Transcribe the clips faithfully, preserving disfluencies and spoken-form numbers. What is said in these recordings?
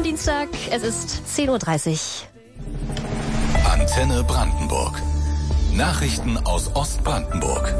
Schönen Dienstag, es ist zehn Uhr dreißig. Antenne Brandenburg. Nachrichten aus Ostbrandenburg.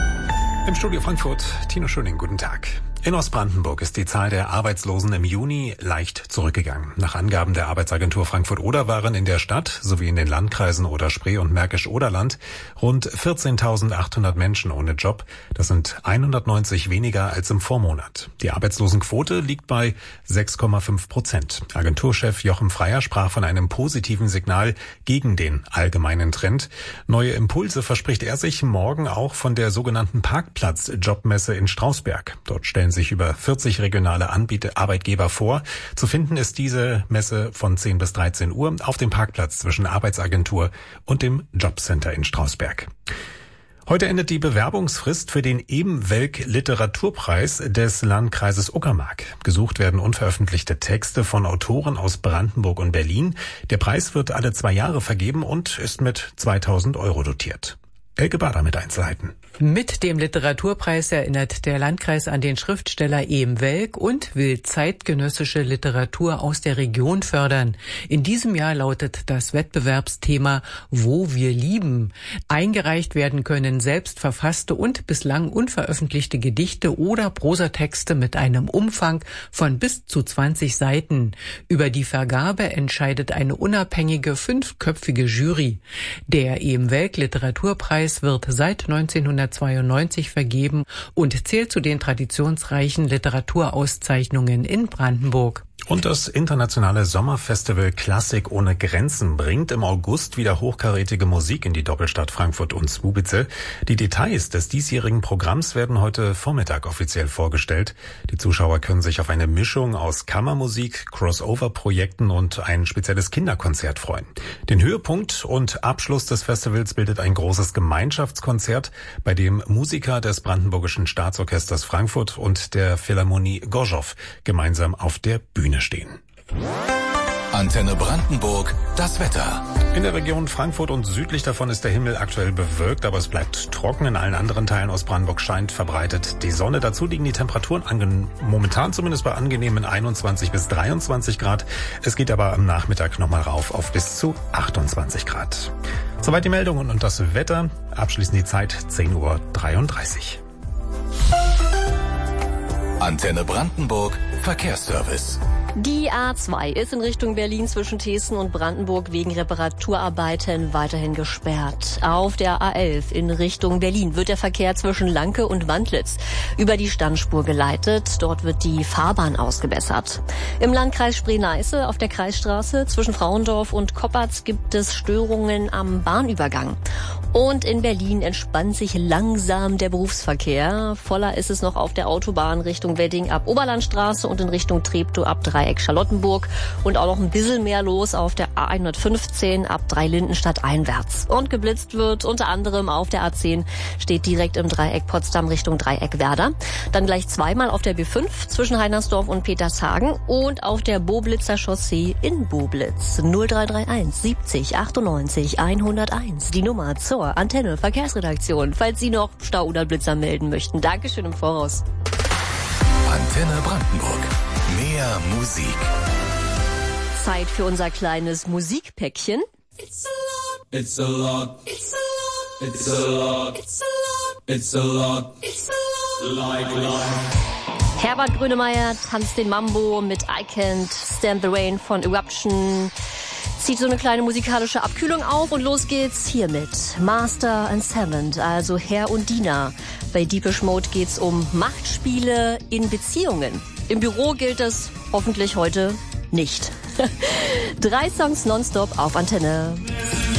Im Studio Frankfurt, Tino Schöning, guten Tag. In Ostbrandenburg ist die Zahl der Arbeitslosen im Juni leicht zurückgegangen. Nach Angaben der Arbeitsagentur Frankfurt-Oder waren in der Stadt sowie in den Landkreisen Oder-Spree und Märkisch-Oderland rund vierzehntausendachthundert Menschen ohne Job. Das sind hundertneunzig weniger als im Vormonat. Die Arbeitslosenquote liegt bei sechs Komma fünf Prozent. Agenturchef Jochen Freier sprach von einem positiven Signal gegen den allgemeinen Trend. Neue Impulse verspricht er sich morgen auch von der sogenannten Parkplatz-Jobmesse in Strausberg. Dort stellen sich über vierzig regionale Anbieter, Arbeitgeber vor. Zu finden ist diese Messe von zehn bis dreizehn Uhr auf dem Parkplatz zwischen Arbeitsagentur und dem Jobcenter in Strausberg. Heute endet die Bewerbungsfrist für den Ebenwelk Literaturpreis des Landkreises Uckermark. Gesucht werden unveröffentlichte Texte von Autoren aus Brandenburg und Berlin. Der Preis wird alle zwei Jahre vergeben und ist mit zweitausend Euro dotiert. Elke Bader mit Einzelheiten. Mit dem Literaturpreis erinnert der Landkreis an den Schriftsteller Ehm Welk und will zeitgenössische Literatur aus der Region fördern. In diesem Jahr lautet das Wettbewerbsthema Wo wir lieben. Eingereicht werden können selbst verfasste und bislang unveröffentlichte Gedichte oder Prosatexte mit einem Umfang von bis zu zwanzig Seiten. Über die Vergabe entscheidet eine unabhängige fünfköpfige Jury. Der Ehm Welk Literaturpreis wird seit neunzehnhundertzweiundneunzig vergeben und zählt zu den traditionsreichen Literaturauszeichnungen in Brandenburg. Und das internationale Sommerfestival Klassik ohne Grenzen bringt im August wieder hochkarätige Musik in die Doppelstadt Frankfurt und Zwobice. Die Details des diesjährigen Programms werden heute Vormittag offiziell vorgestellt. Die Zuschauer können sich auf eine Mischung aus Kammermusik, Crossover-Projekten und ein spezielles Kinderkonzert freuen. Den Höhepunkt und Abschluss des Festivals bildet ein großes Gemeinschaftskonzert, bei dem Musiker des Brandenburgischen Staatsorchesters Frankfurt und der Philharmonie Gorzow gemeinsam auf der Bühne stehen. Antenne Brandenburg, das Wetter. In der Region Frankfurt und südlich davon ist der Himmel aktuell bewölkt, aber es bleibt trocken. In allen anderen Teilen Ostbrandenburg scheint verbreitet die Sonne. Dazu liegen die Temperaturen ange- momentan zumindest bei angenehmen einundzwanzig bis dreiundzwanzig Grad. Es geht aber am Nachmittag nochmal rauf auf bis zu achtundzwanzig Grad. Soweit die Meldungen und das Wetter. Abschließend die Zeit zehn Uhr dreiunddreißig. Antenne Brandenburg, Verkehrsservice. Die A zwei ist in Richtung Berlin zwischen Thesen und Brandenburg wegen Reparaturarbeiten weiterhin gesperrt. Auf der A elf in Richtung Berlin wird der Verkehr zwischen Lanke und Wandlitz über die Standspur geleitet. Dort wird die Fahrbahn ausgebessert. Im Landkreis Spree-Neiße auf der Kreisstraße zwischen Frauendorf und Koppertz gibt es Störungen am Bahnübergang. Und in Berlin entspannt sich langsam der Berufsverkehr. Voller ist es noch auf der Autobahn Richtung Wedding ab Oberlandstraße und in Richtung Treptow ab Dreieck Charlottenburg. Und auch noch ein bisschen mehr los auf der A hundertfünfzehn ab Dreilindenstadt einwärts. Und geblitzt wird unter anderem auf der A zehn, steht direkt im Dreieck Potsdam Richtung Dreieck Werder. Dann gleich zweimal auf der B fünf zwischen Heinersdorf und Petershagen und auf der Boblitzer Chaussee in Boblitz. null drei drei eins siebzig achtundneunzig hunderteins. Die Nummer zur Antenne Verkehrsredaktion, falls Sie noch Stau oder Blitzer melden möchten. Dankeschön im Voraus. Antenne Brandenburg. Mehr Musik. Zeit für unser kleines Musikpäckchen. It's a lot. It's a lot. It's a lot. It's a lot. It's a lot. It's a lot. Like life. Herbert Grönemeyer tanzt den Mambo mit I Can't Stand the Rain von Eruption. Zieht so eine kleine musikalische Abkühlung auf und los geht's hiermit. Master and Seventh, also Herr und Diener. Bei Depeche Mode geht's um Machtspiele in Beziehungen. Im Büro gilt es hoffentlich heute nicht. Drei Songs nonstop auf Antenne.